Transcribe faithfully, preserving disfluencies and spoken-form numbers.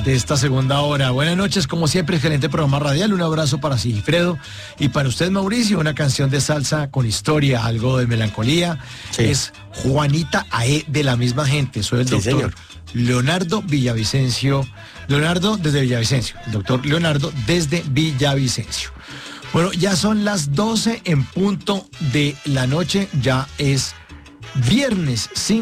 de esta segunda hora. Buenas noches, como siempre, excelente programa radial. Un abrazo para Sigifredo y para usted, Mauricio. Una canción de salsa con historia, algo de melancolía. Sí. Es Juanita Aé, de la misma gente. Soy el sí, doctor señor. Leonardo Villavicencio. Leonardo desde Villavicencio. El doctor Leonardo desde Villavicencio. Bueno, ya son las doce en punto de la noche. Ya es viernes cinco.